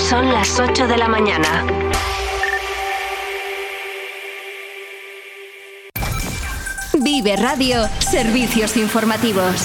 Son las 8 de la mañana. Vive Radio, servicios informativos.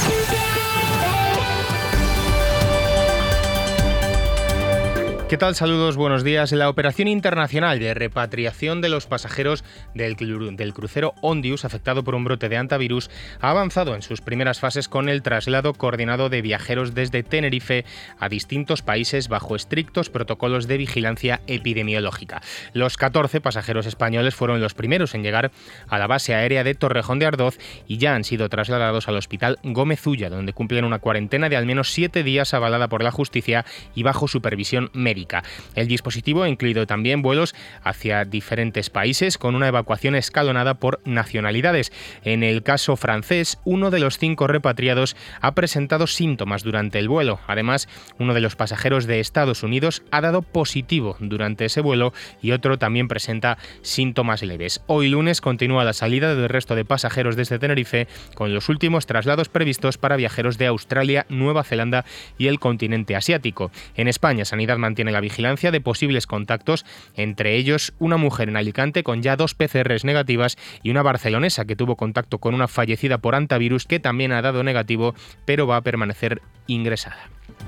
¿Qué tal? Saludos, buenos días. La operación internacional de repatriación de los pasajeros del crucero Ondius, afectado por un brote de hantavirus, ha avanzado en sus primeras fases con el traslado coordinado de viajeros desde Tenerife a distintos países bajo estrictos protocolos de vigilancia epidemiológica. Los 14 pasajeros españoles fueron los primeros en llegar a la base aérea de Torrejón de Ardoz y ya han sido trasladados al Hospital Gómez Ulla, donde cumplen una cuarentena de al menos 7 días avalada por la justicia y bajo supervisión médica. El dispositivo ha incluido también vuelos hacia diferentes países con una evacuación escalonada por nacionalidades. En el caso francés, uno de los 5 repatriados ha presentado síntomas durante el vuelo. Además, uno de los pasajeros de Estados Unidos ha dado positivo durante ese vuelo y otro también presenta síntomas leves. Hoy lunes continúa la salida del resto de pasajeros desde Tenerife, con los últimos traslados previstos para viajeros de Australia, Nueva Zelanda y el continente asiático. En España, Sanidad mantiene la vigilancia de posibles contactos, entre ellos una mujer en Alicante con ya 2 PCRs negativas y una barcelonesa que tuvo contacto con una fallecida por hantavirus que también ha dado negativo, pero va a permanecer ingresada.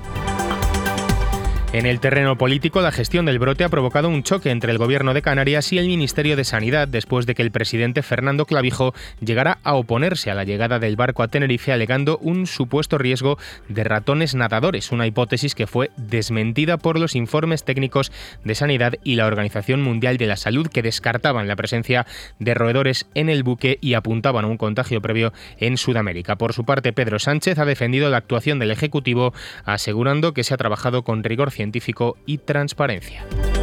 En el terreno político, la gestión del brote ha provocado un choque entre el Gobierno de Canarias y el Ministerio de Sanidad después de que el presidente Fernando Clavijo llegara a oponerse a la llegada del barco a Tenerife alegando un supuesto riesgo de ratones nadadores, una hipótesis que fue desmentida por los informes técnicos de Sanidad y la Organización Mundial de la Salud, que descartaban la presencia de roedores en el buque y apuntaban a un contagio previo en Sudamérica. Por su parte, Pedro Sánchez ha defendido la actuación del Ejecutivo, asegurando que se ha trabajado con rigor científico y transparencia.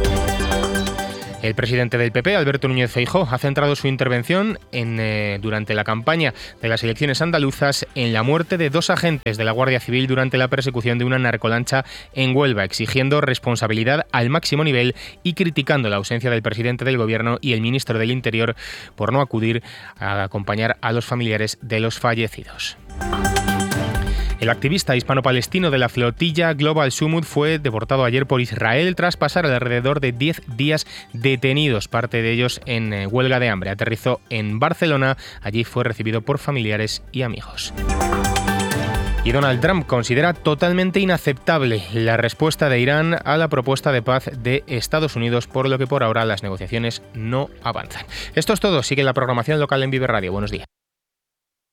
El presidente del PP, Alberto Núñez Feijóo, ha centrado su intervención durante la campaña de las elecciones andaluzas en la muerte de 2 agentes de la Guardia Civil durante la persecución de una narcolancha en Huelva, exigiendo responsabilidad al máximo nivel y criticando la ausencia del presidente del Gobierno y el ministro del Interior por no acudir a acompañar a los familiares de los fallecidos. El activista hispano-palestino de la flotilla Global Summit fue deportado ayer por Israel tras pasar alrededor de 10 días detenidos, parte de ellos en huelga de hambre. Aterrizó en Barcelona, allí fue recibido por familiares y amigos. Y Donald Trump considera totalmente inaceptable la respuesta de Irán a la propuesta de paz de Estados Unidos, por lo que por ahora las negociaciones no avanzan. Esto es todo, sigue la programación local en Vive Radio. Buenos días.